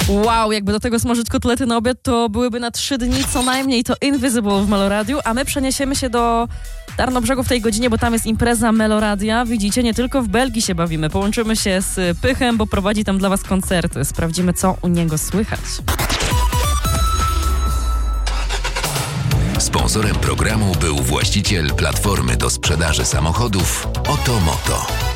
Wow, jakby do tego smażyć kotlety na obiad, to byłyby na 3 dni co najmniej. To Invisible w Meloradiu, a my przeniesiemy się do Tarnobrzegu w tej godzinie, bo tam jest impreza Meloradia. Widzicie, nie tylko w Belgii się bawimy. Połączymy się z Pychem, bo prowadzi tam dla was koncerty. Sprawdzimy, co u niego słychać. Sponsorem programu był właściciel platformy do sprzedaży samochodów Otomoto.